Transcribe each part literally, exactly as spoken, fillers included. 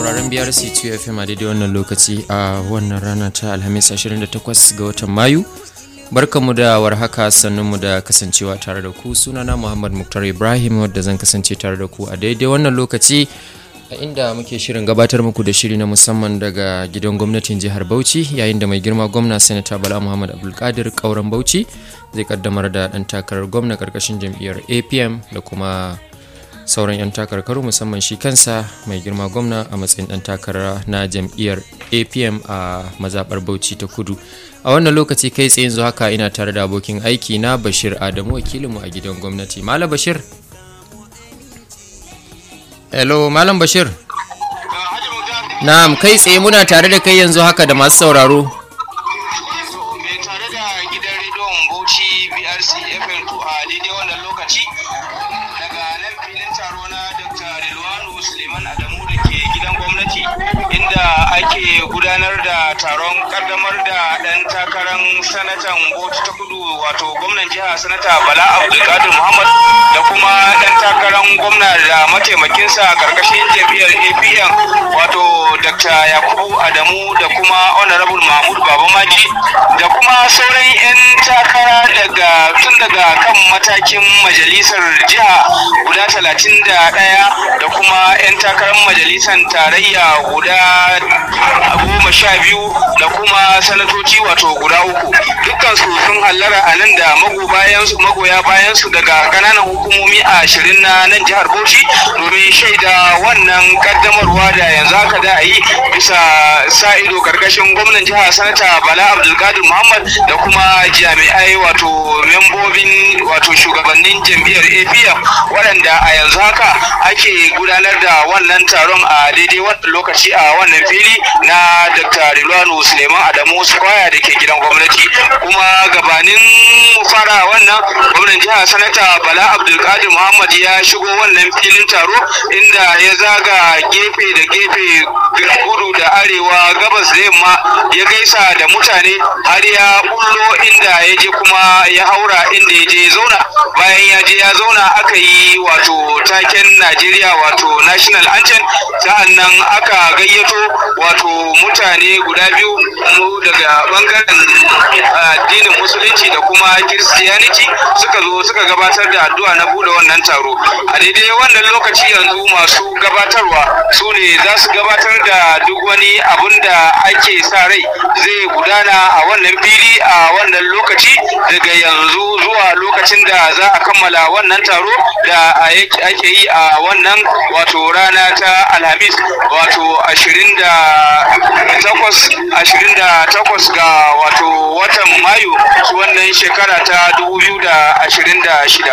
sauraron B R C two F M a daidai wannan lokaci a wannan rana ta Alhamis ashirin da takwas ga watan Mayu. Barkanmu da warhaka, sannunmu da kasancewa tare da ku. Sunana Muhammad Muktar Ibrahim wadda zan kasance tare da ku a daidai wannan lokaci a inda muke shirin gabatar muku da shiri na musamman daga gidan gwamnatin jihar Bauchi, yayin da mai girma gwamna Sanata Bala Muhammad Abdulkadir Kauran Bauchi zai kaddamar da dan takarar gwamna karkashin jam'iyyar A P M da kuma sauran 'yan takarkaru, musamman shi kansa mai girma gwamna a matsayin dan takara na jam'iyyar A P M a mazabar Bauchi ta Kudu. A wannan lokaci kai tsaye yanzu haka ina tare da abokin aiki na Bashir Adamu, wakilinmu a gidan gwamnati. Malam Bashir. Hello Malam Bashir. Na'am, kai tsaye muna tare da kai yanzu haka da masu sauraro. Mai tare da gidan rediyon Bauchi B R C F M two a daidai wannan lokaci daga nan filin taro na Doctor Rilwanu Suleiman Adamu da ke gidan gwamnati, inda ake gudanar da taron kaddamar da dan takarar sanatan Bauchi ta Kudu, wato gwamnan jiha Sanata Bala Abdulkadir Muhammad, da kuma dan takarar gwamna da mataimakinsa karkashin jam'iyyar A P M wato Doctor Yakubu Adamu da kuma Honorable Mahmud Babamaji, da kuma sauran 'yan takara daga tun daga kan matakin majalisar jiha guda talatin da ɗaya da kuma 'yan takarar majalisar tarayya guda goma sha biyu da kuma sanatoci wato guda uku. Dukkansu sun hallara a nan da magoya bayansu daga ƙananan hukumomi ashirin na nan jihar Bauchi domin shaida wannan kaddamarwa da yanzu haka da a yi bisa sa ido karkashin gwamnan jiha Sanata Bala Abdulkadir Muhammad da kuma jami'ai wato membobin wato shugabannin jam'iyyar A P M, waɗanda a yanzu haka ake gudanar da wannan taron a daidai wannan lokaci a wannan fili na Doctor Rilwanu Suleiman Adamu Square da ke gidan gwamnati. Kuma gabanin mu fara wannan, gwamnan jiha Sanata Bala Abdulkadir Muhammad ya shigo wannan filin taro inda ya zaga gefe da gefe, kudu da arewa, gabas da yamma, ya gaisa da mutane har ya bullo inda ya je kuma ya haura inda ya je zauna. Bayan ya je ya zauna aka yi wato taken Najeriya wato National Anthem, sa'annan aka gayyato wato mutane guda biyu daga bangaren addinin musulunci da kuma Christianity suka zo suka gabatar da addu'a na bude wannan taro. A daidai wannan lokaci yanzu masu gabatarwa su ne za su gabatar da duk wani abun da ake sa rai zai gudana a wannan fili a wannan lokaci daga yanzu zuwa lokacin da za a kammala wannan taro da ake yi a wannan wato rana ta Alhamis wato ashirin da takwas ga wato watan Mayu wannan shekara ta dubu biyu da ashirin da shida.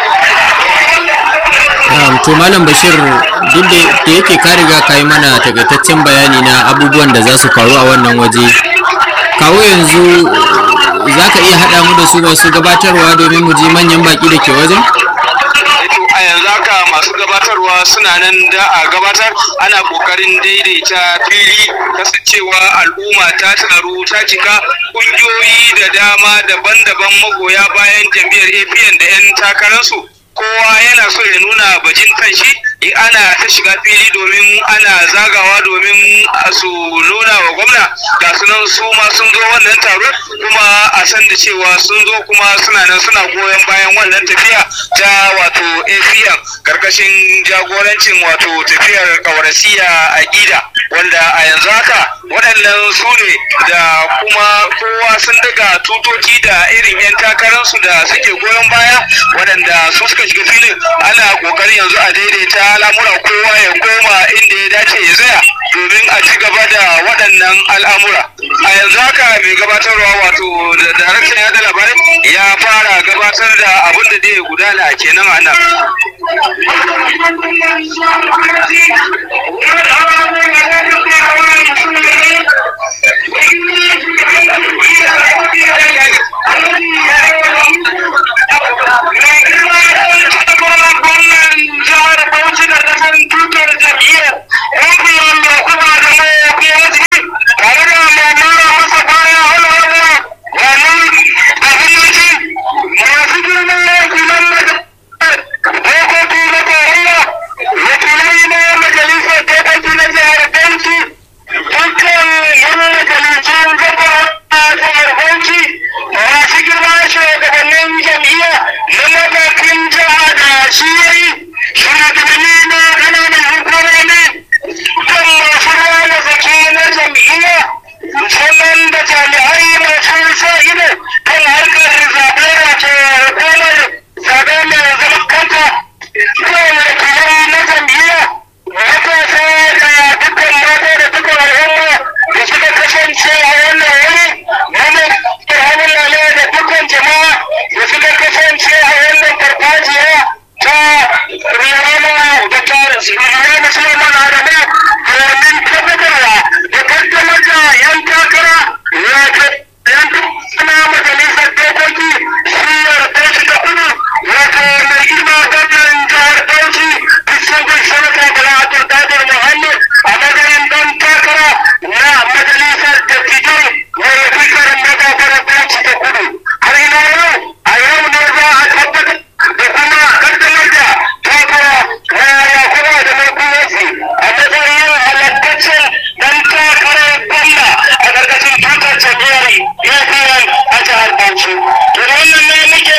To Malam Bashir, duk da yake ka riga ka yi mana takaitaccen bayani na abubuwan da za su faru a wannan waje, kawo yanzu za ka iya haɗa mu da su masu gabatarwa domin mu ji manyan baƙi da ke wajen? A yanzu haka masu gabatarwa suna nan da a gabatar, ana kokarin daidaita fili, kasancewa al'umma ta taru ta cika, kungiyoyi da dama daban-daban magoya bayan jam'iyyar A P M da 'yan takararsu, kowa yana so ya nuna bajintan shi. Ana ta shiga fili domin ana zagawa domin su nuna wa gwamna ga sunan su ma sun zo wannan taro, kuma a san da cewa sun zo kuma suna nan suna goyon bayan wannan tafiya ta wato A P M karkashin jagorancin wato tafiyar kawarasiya a gida, wanda a yanzu haka waɗannan su ne da kuma kowa sun daga tutoci da irin 'yan takararsu da suke goyon baya, waɗanda su suka shiga filin. Ana ƙoƙarin yanzu a daidaita al'amura, kowa ya koma inda ya dace ya tsaya domin a ci gaba da waɗannan al'amura. A yanzu haka mai gabatarwa wato da daraktan yada labarai ya fara gabatar da abin da zai gudana kenan a nan. Wakilai na majalisar Adamu Suleiman Adamu domin tabbatarwa da kaddamar da yan takara wato yan suna majalisar dokoki shiyar Bauchi ta Kudu wato mai girma gwamnan jihar Bauchi distinguished Senator Bala Abdulkadir Muhammad a matsayin dan takara na majalisar dattijai mai fikar madafar Bauchi ta Kudu. Har ina yau a yau ne za a tabbatar da kuma kaddamar da takara na Yakubu da Markuwasi a matsayin halattaccen dan takarar gwamna a ƙarƙashin tutar jam'iyyar A P N a jihar Bauchi. To da wannan ne muke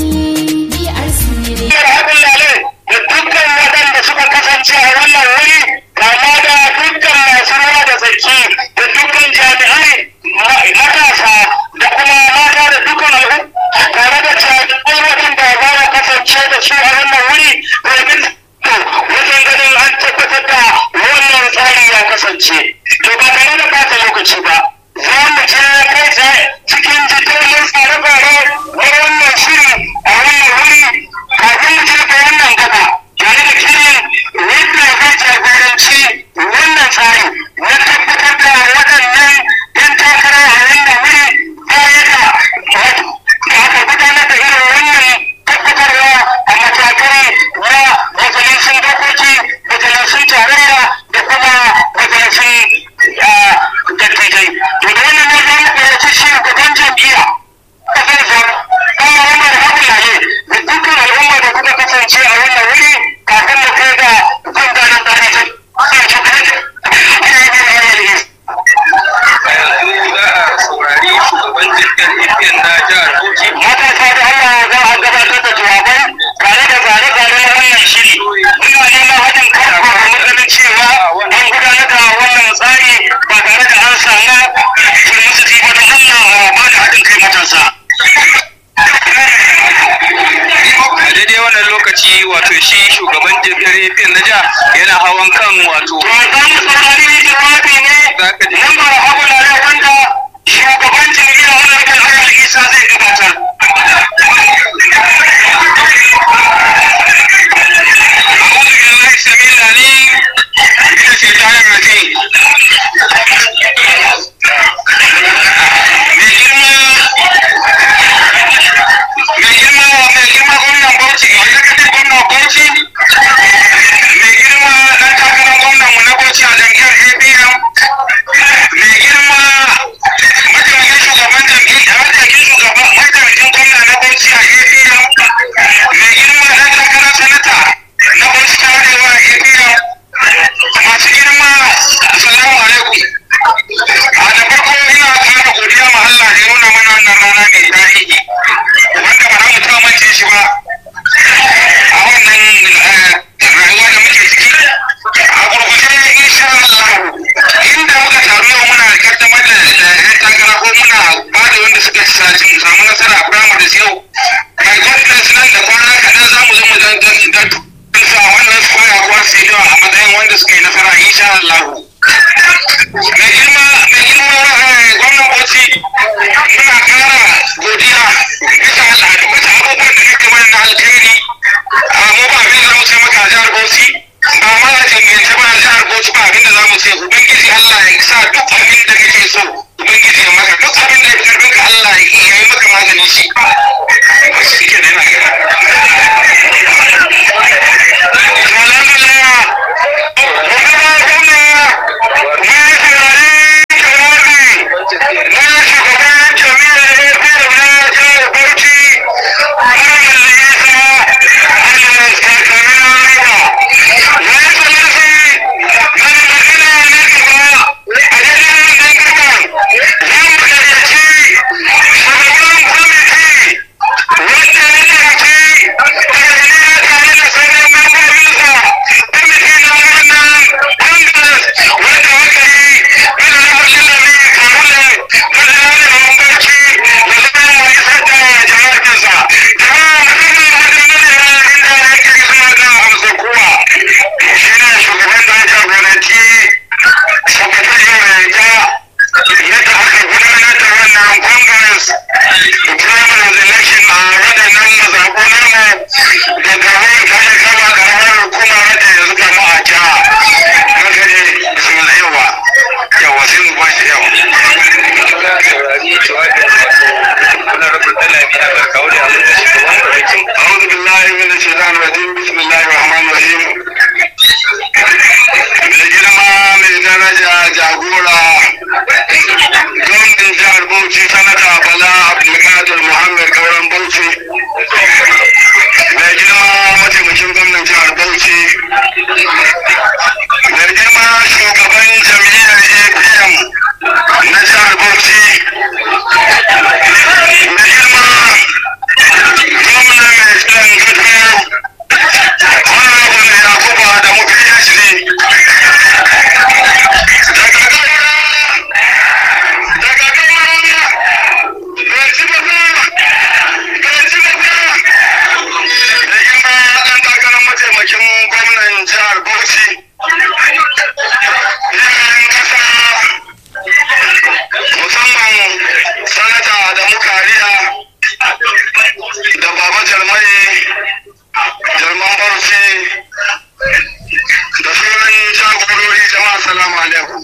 yin haɗin lalai da dukkan waɗanda suka kasance a wannan wuri kama da dukkan masu ruwa da tsaki da dukkan jami'ai matasa da kuma mata da dukkan al'umma tare da jami'ai waɗanda za a kasance da su a wannan wuri domin wajen ganin an tabbatar da wannan tsari ya kasance. To ba tare da ɓata lokaci ba za mu je kai tsaye cikin jitolin tsare-tsare na wannan shiri a wannan wuri kafin mu je ga wannan gaba tare da kirin yadda zai jagoranci wannan tsari na tabbatar da waɗannan yan takara a wannan wuri baya da aka gudanar da irin wannan tabbatarwa a matakai na majalisun dokoki majalisun tarayya da kuma majalisun dattijai. To da wannan ne za mu gayyaci shugaban jam'iyya kasar zama ɗan Umar Abdullahi da dukkan al'umma da suka kasance a wannan wuri kafin mu kai ga zan gane tsari ta saurari shugaban jirgin Indiyan na jihar Bauchi. Matasa da Allah za a gabatar da jawabai tare da zane-zane na wannan shiri. Muna neman haɗin kan domin ganin cewa an gudanar da wannan tsari ba tare da an samu turmutsutsi ba da Allah ba da haɗin kai matasa. A daidai wannan lokaci wato shi shugaban jirgin A P N na jiha yana hawan kan wato. To za mu saurari jawabi ne nan ba abu na da wanda shugaban jirgin wannan kan Allah Isa zai gabatar. أعوذ بالله السميع العليم من الشيطان الرجيم. Mai girma mai girma mai girma gwamnan Bauchi, executive gwamnan Bauchi, mai girma ɗan takarar gwamnan mu na Bauchi a jam'iyyar A P M, mai girma mataimakin shugaban jam'iyyar mataimakin shugaban mataimakin gwamna na Bauchi a A P M, mai girma ɗan takarar sanata na Bauchi ta Arewa a A P M, masu girma assalamu alaikum. A da farko ina ƙara godiya ma Allah da ya nuna mana wannan rana mai tarihi wanda ba za mu taɓa mance shi ba a wannan rayuwa da muke ciki. A gurguje insha Allah inda muka taru yau muna kaddamar da yan takara ko muna ba da wanda suka samu nasara a primaries yau. By God bless nan da kwana kaɗan za mu zo mu dan sa wannan square ko stadium a matsayin wanda suka yi nasara insha Allah. Mai girma mai girma gwamnan Bauchi muna kara godiya bisa al'adu bisa abubuwan da kake mana na alkhairi a mu ba abin da za mu ce maka a jihar Bauchi ba ma a jami'ance ba a jihar Bauchi ba abin da za mu ce ubangiji Allah ya sa duk abin da kake so ubangiji ya maka duk abin da ya fi karfin ka Allah ya yi maka maganin shi. Shi ke da yana gina. Alhamdulillah. Thank you. manaja jagora gwamnan jihar Bauchi sanata Bala Abdulkadir Muhammad Kauran Bauchi, mai girma mataimakin gwamnan jihar Bauchi, mai girma shugaban jam'iyyar A P M na jihar Bauchi, mai girma gwamna mai tsirin gado honorable Yakubu Adamu P H D, gwamnan jihar Bauchi, yayin kasa musamman sanata da mukariya da baba jarmai jarman Bauchi da sauran jagorori jama'a salamu alaikum.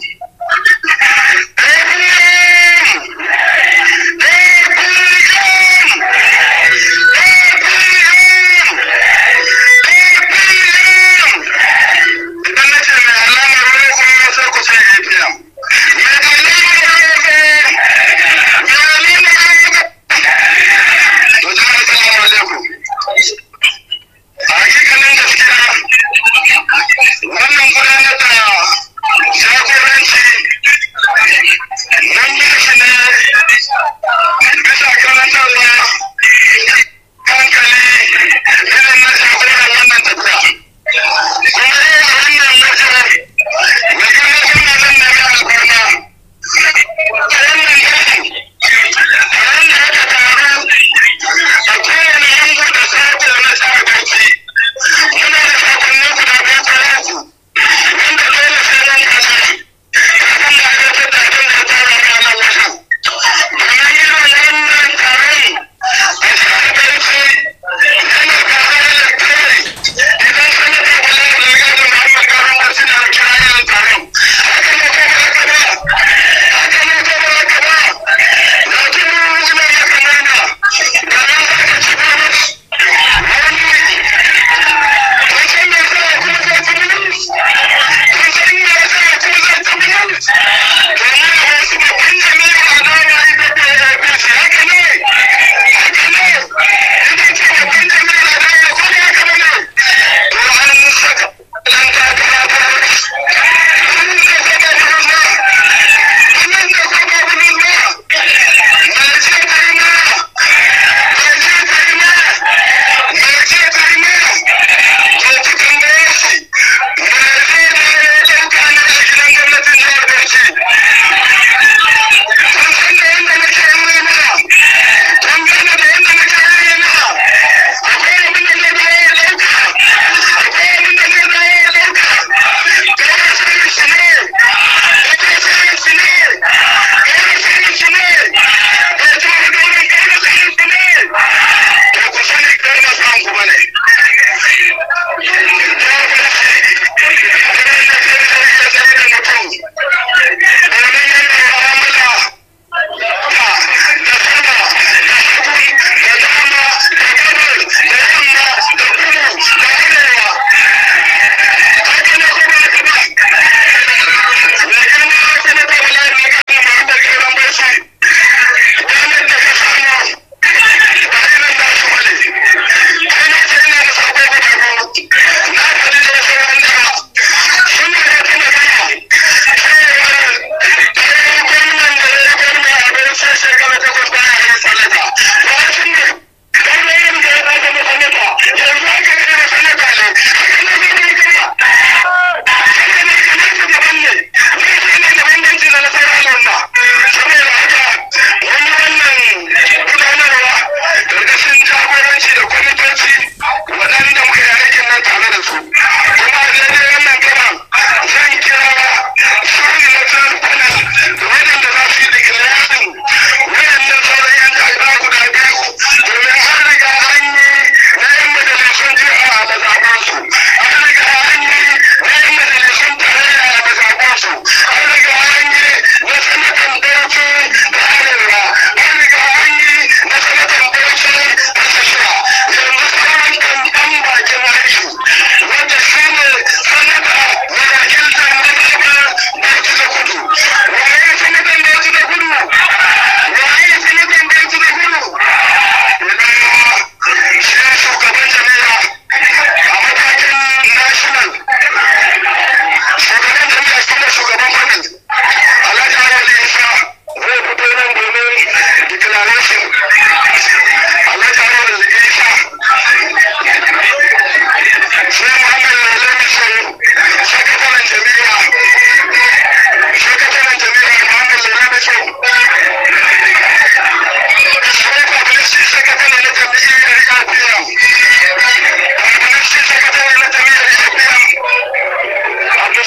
Wannan gudanar da jagoranci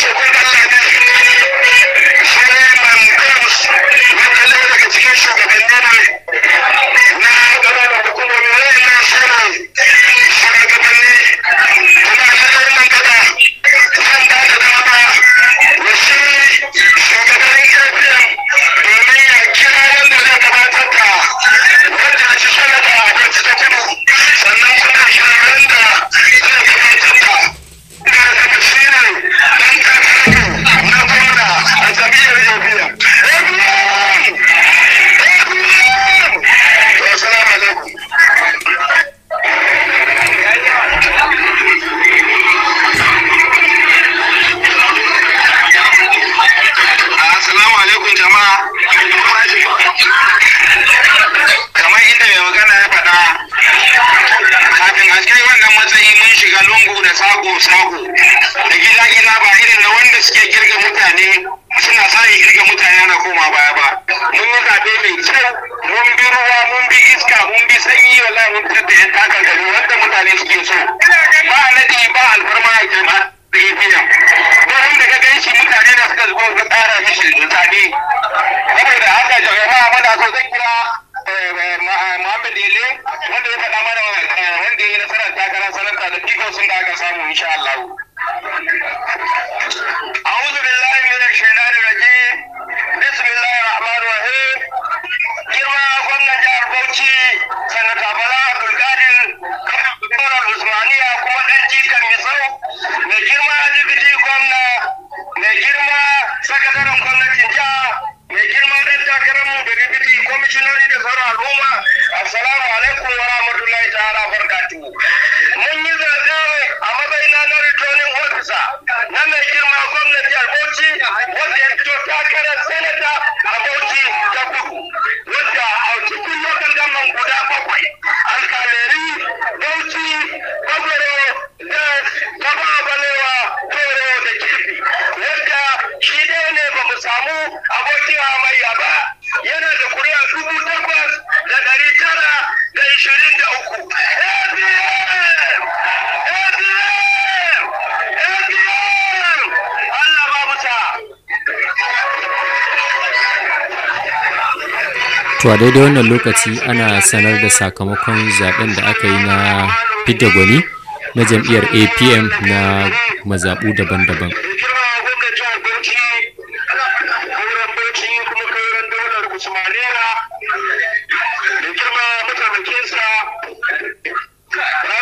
To a daidai wannan lokaci ana sanar da sakamakon zaben da aka yi na fidda gwani na jam'iyyar A P M na mazaɓu daban-daban.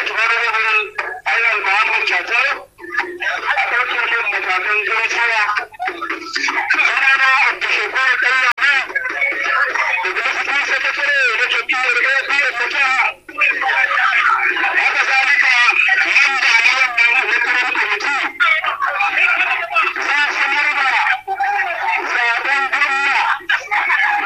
matakan gaisuwa